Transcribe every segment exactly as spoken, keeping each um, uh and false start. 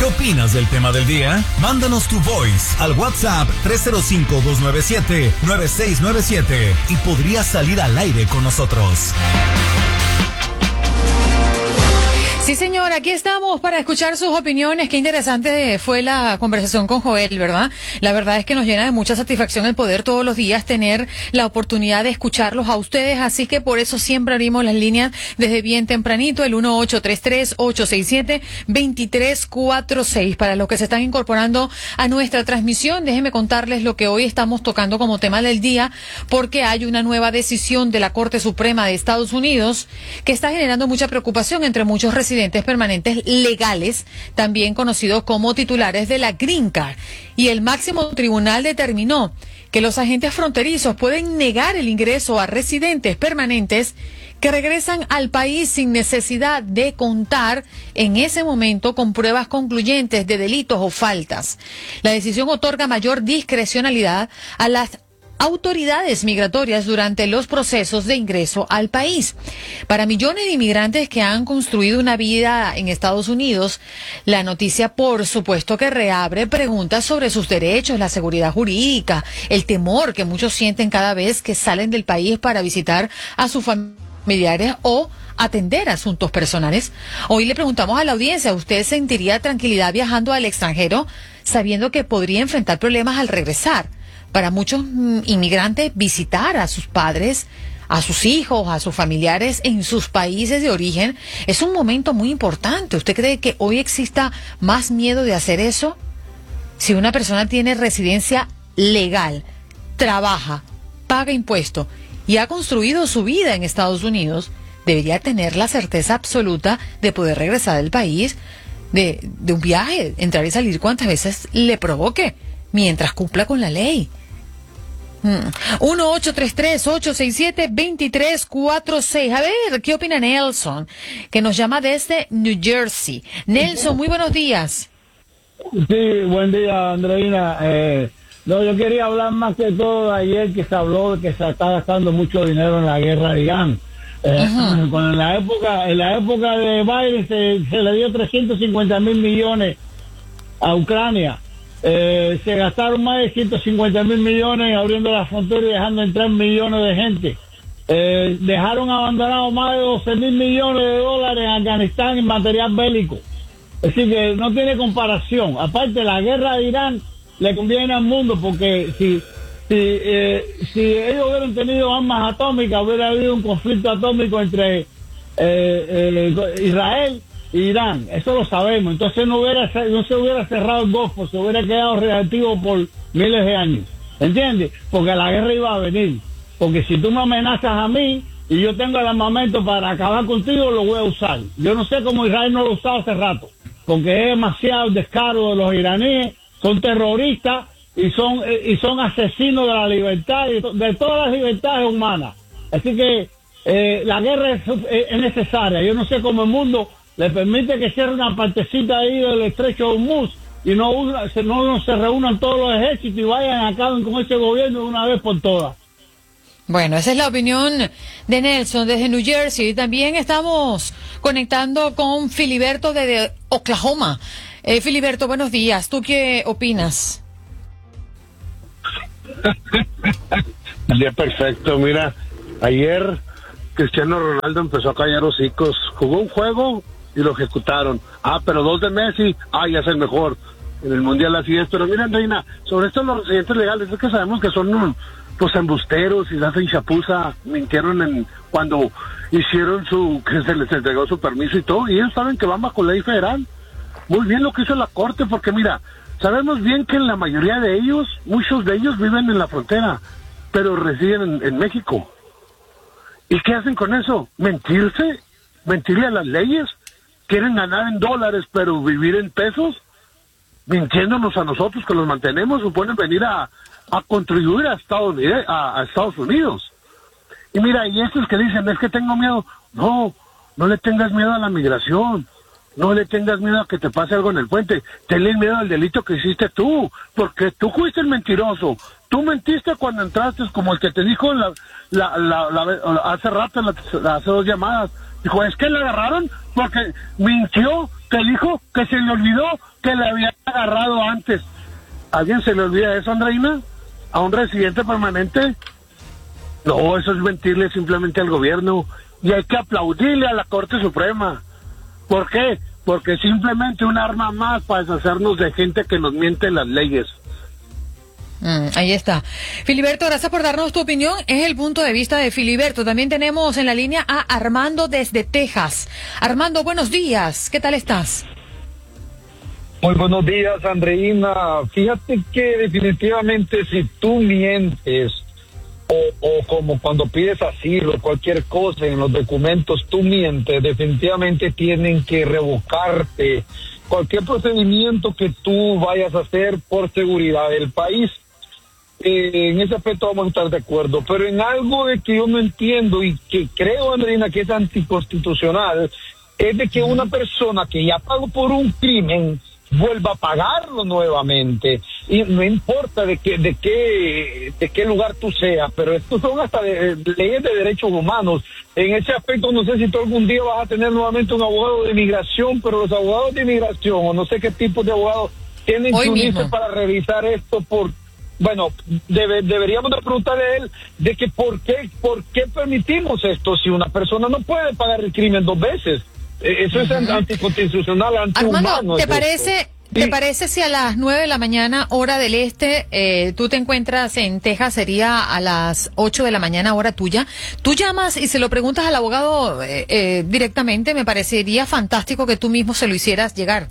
opinas del tema del día? Mándanos tu voice al WhatsApp tres cero cinco, dos nueve siete, nueve seis nueve siete y podrías salir al aire con nosotros. Sí, señor, aquí estamos para escuchar sus opiniones. Qué interesante fue la conversación con Joel, ¿verdad? La verdad es que nos llena de mucha satisfacción el poder todos los días tener la oportunidad de escucharlos a ustedes, así que por eso siempre abrimos las líneas desde bien tempranito, el uno ocho tres tres, ocho seis siete, dos tres cuatro seis. Para los que se están incorporando a nuestra transmisión, déjenme contarles lo que hoy estamos tocando como tema del día, porque hay una nueva decisión de la Corte Suprema de Estados Unidos que está generando mucha preocupación entre muchos residentes permanentes legales, también conocidos como titulares de la Green Card. Y el máximo tribunal determinó que los agentes fronterizos pueden negar el ingreso a residentes permanentes que regresan al país sin necesidad de contar en ese momento con pruebas concluyentes de delitos o faltas. La decisión otorga mayor discrecionalidad a las autoridades migratorias durante los procesos de ingreso al país. Para millones de inmigrantes que han construido una vida en Estados Unidos, la noticia por supuesto que reabre preguntas sobre sus derechos, la seguridad jurídica, el temor que muchos sienten cada vez que salen del país para visitar a sus familiares o atender asuntos personales. Hoy le preguntamos a la audiencia, ¿usted sentiría tranquilidad viajando al extranjero sabiendo que podría enfrentar problemas al regresar? Para muchos mm, inmigrantes, visitar a sus padres, a sus hijos, a sus familiares en sus países de origen es un momento muy importante. ¿Usted cree que hoy exista más miedo de hacer eso? Si una persona tiene residencia legal, trabaja, paga impuestos y ha construido su vida en Estados Unidos, debería tener la certeza absoluta de poder regresar al país de, de un viaje, entrar y salir cuantas veces le provoque, mientras cumpla con la ley. uno ocho tres tres, ocho seis siete, dos tres cuatro seis. A ver, ¿qué opina Nelson? Que nos llama desde New Jersey. Nelson, muy buenos días. Sí, buen día, Andreina. Eh, no, yo quería hablar más que todo ayer que se habló de que se está gastando mucho dinero en la guerra de Irán. Eh, uh-huh. Cuando en la época, en la época de Biden se, se le dio trescientos cincuenta mil millones a Ucrania. Eh, se gastaron más de ciento cincuenta mil millones abriendo la frontera y dejando entrar millones de gente. Eh, dejaron abandonado más de doce mil millones de dólares en Afganistán en material bélico. Es decir, que no tiene comparación. Aparte, la guerra de Irán le conviene al mundo porque si si, eh, si ellos hubieran tenido armas atómicas, hubiera habido un conflicto atómico entre eh, eh, Israel Irán, eso lo sabemos. Entonces no hubiera no se hubiera cerrado el Golfo, se hubiera quedado reactivo por miles de años, ¿entiendes? Porque la guerra iba a venir, porque si tú me amenazas a mí y yo tengo el armamento para acabar contigo, lo voy a usar. Yo no sé cómo Israel no lo usaba hace rato, porque es demasiado descaro de los iraníes, son terroristas y son y son asesinos de la libertad y de todas las libertades humanas. Así que eh, la guerra es, es necesaria. Yo no sé cómo el mundo le permite que cierre una partecita ahí del estrecho de Hormuz y no, una, se, no se reúnan todos los ejércitos y vayan a acabar con ese gobierno de una vez por todas. Bueno, esa es la opinión de Nelson desde New Jersey. Y también estamos conectando con Filiberto desde Oklahoma. Eh, Filiberto, buenos días. ¿Tú qué opinas? Ya, perfecto. Mira, ayer Cristiano Ronaldo empezó a callar hocicos. Jugó un juego y lo ejecutaron. Ah, pero dos de Messi, ah, ya es el mejor. En el Mundial así es. Pero mira, Reina, sobre esto los residentes legales, es que sabemos que son pues embusteros y hacen chapuza, mintieron en cuando hicieron su, que se les entregó su permiso y todo, y ellos saben que van bajo ley federal. Muy bien lo que hizo la Corte, porque mira, sabemos bien que la mayoría de ellos, muchos de ellos viven en la frontera, pero residen en, en México. ¿Y qué hacen con eso? ¿Mentirse? ¿Mentirle a las leyes? ¿Quieren ganar en dólares pero vivir en pesos? Mintiéndonos a nosotros que los mantenemos, suponen venir a, a contribuir a Estados Unidos, a, a Estados Unidos. Y mira, y estos que dicen, es que tengo miedo. No, no le tengas miedo a la migración. No le tengas miedo a que te pase algo en el puente. Tenle miedo al delito que hiciste tú, porque tú fuiste el mentiroso. Tú mentiste cuando entraste, como el que te dijo la, la, la, la, hace rato, la, hace dos llamadas. Dijo, es que le agarraron porque mintió que dijo que se le olvidó que le habían agarrado antes. ¿A alguien se le olvida eso, Andreina? ¿A un residente permanente? No, eso es mentirle simplemente al gobierno. Y hay que aplaudirle a la Corte Suprema. ¿Por qué? Porque simplemente un arma más para deshacernos de gente que nos miente las leyes. Mm, ahí está. Filiberto, gracias por darnos tu opinión. Es el punto de vista de Filiberto. También tenemos en la línea a Armando desde Texas. Armando, buenos días. ¿Qué tal estás? Muy buenos días, Andreina. Fíjate que definitivamente si tú mientes o, o como cuando pides asilo, cualquier cosa en los documentos, tú mientes, definitivamente tienen que revocarte cualquier procedimiento que tú vayas a hacer por seguridad del país. Eh, en ese aspecto vamos a estar de acuerdo, pero en algo de que yo no entiendo y que creo, Andreina, que es anticonstitucional, es de que una persona que ya pagó por un crimen vuelva a pagarlo nuevamente, y no importa de qué de qué de qué lugar tú seas, pero estos son hasta de, de leyes de derechos humanos. En ese aspecto no sé si tú algún día vas a tener nuevamente un abogado de inmigración, pero los abogados de inmigración o no sé qué tipo de abogados tienen Hoy que unirse mismo para revisar esto. Por bueno, debe, deberíamos de preguntarle a él de que por qué por qué permitimos esto si una persona no puede pagar el crimen dos veces. Eso es uh-huh. anticonstitucional, antihumano. Armando, ¿te parece, ¿te sí. parece si a las nueve de la mañana, hora del este, eh, tú te encuentras en Texas, sería a las ocho de la mañana, hora tuya? Tú llamas y se lo preguntas al abogado eh, eh, directamente. Me parecería fantástico que tú mismo se lo hicieras llegar.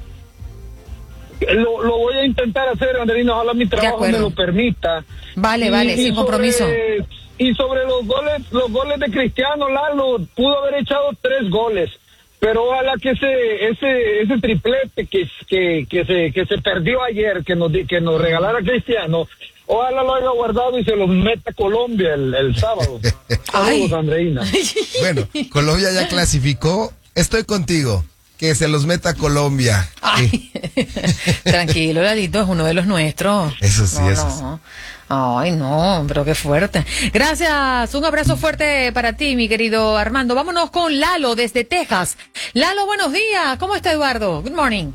Lo, lo voy a intentar hacer, Andreina, ojalá mi trabajo me lo permita. Vale, y, vale, y sin sobre, compromiso. Y sobre los goles, los goles de Cristiano, Lalo, pudo haber echado tres goles. Pero ojalá que ese ese ese triplete que que que se que se perdió ayer, que nos que nos regalara Cristiano, ojalá lo haya guardado y se lo meta a Colombia el, el sábado. Saludos, Andreina. Bueno, Colombia ya clasificó. Estoy contigo. Que se los meta a Colombia. Ay, sí. Tranquilo, Lalito, es uno de los nuestros. Eso sí, no, eso no. sí. Ay, no, pero qué fuerte. Gracias, un abrazo fuerte para ti, mi querido Armando. Vámonos con Lalo desde Texas. Lalo, buenos días. ¿Cómo está Eduardo? Good morning.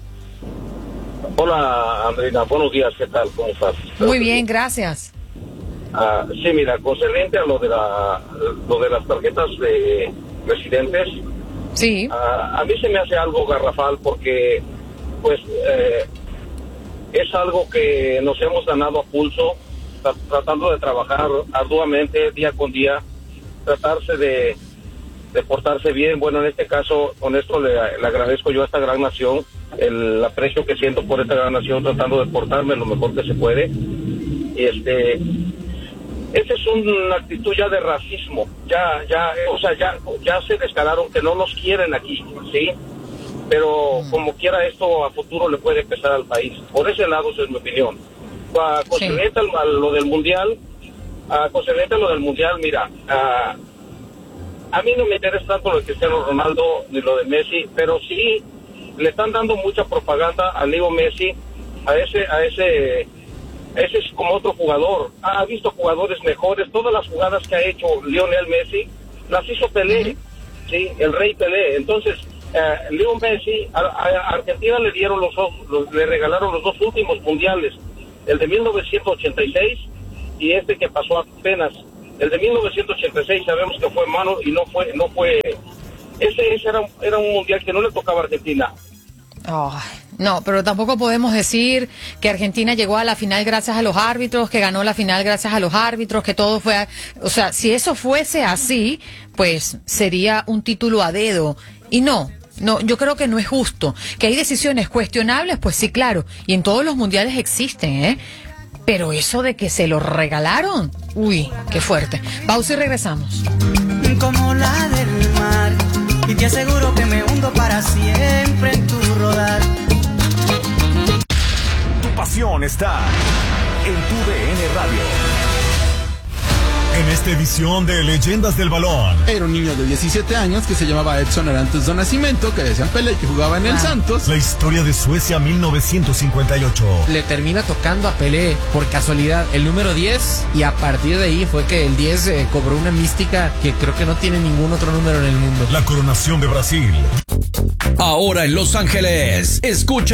Hola, Andreina. Buenos días. ¿Qué tal? ¿Cómo estás? Muy bien, gracias. Uh, sí, mira, concerniente a lo de, la, lo de las tarjetas de residentes, sí. Uh, a mí se me hace algo garrafal porque, pues, eh, es algo que nos hemos ganado a pulso, tratando de trabajar arduamente día con día, tratarse de, de portarse bien. Bueno, en este caso, con esto le, le agradezco yo a esta gran nación, el aprecio que siento por esta gran nación, tratando de portarme lo mejor que se puede. Y este, esa es una actitud ya de racismo, ya, ya, o sea, ya, ya se descararon que no nos quieren aquí, ¿sí? Pero como quiera esto a futuro le puede pesar al país. Por ese lado, esa es mi opinión. Uh, concerniente sí. a lo del mundial, uh, concerniente a lo del mundial, mira, uh, a mí no me interesa tanto lo de Cristiano Ronaldo ni lo de Messi, pero sí le están dando mucha propaganda a Leo Messi, a ese, a ese, ese es como otro jugador. Ha visto jugadores mejores, todas las jugadas que ha hecho Lionel Messi las hizo Pelé, uh-huh. sí, el rey Pelé. Entonces, uh, Leo Messi, a, a Argentina le dieron los, los, le regalaron los dos últimos mundiales. El de mil novecientos ochenta y seis y este que pasó apenas. El de mil novecientos ochenta y seis sabemos que fue mano y no fue, no fue. Ese, ese era, era un mundial que no le tocaba a Argentina. Oh, no, pero tampoco podemos decir que Argentina llegó a la final gracias a los árbitros, que ganó la final gracias a los árbitros, que todo fue, a, o sea, si eso fuese así, pues sería un título a dedo. Y no. No, yo creo que no es justo. Que hay decisiones cuestionables, pues sí, claro. Y en todos los mundiales existen, ¿eh? Pero eso de que se lo regalaron, uy, qué fuerte. Pausa y regresamos. Como la del mar, y te aseguro que me hundo para siempre en tu rodar. Tu pasión está en tu D N Radio. En esta edición de Leyendas del Balón. Era un niño de diecisiete años que se llamaba Edson Arantes do Nascimento, que decían Pelé, que jugaba en el ah. Santos. La historia de Suecia mil novecientos cincuenta y ocho. Le termina tocando a Pelé, por casualidad, el número diez, y a partir de ahí fue que el diez eh, cobró una mística que creo que no tiene ningún otro número en el mundo. La coronación de Brasil. Ahora en Los Ángeles, escucha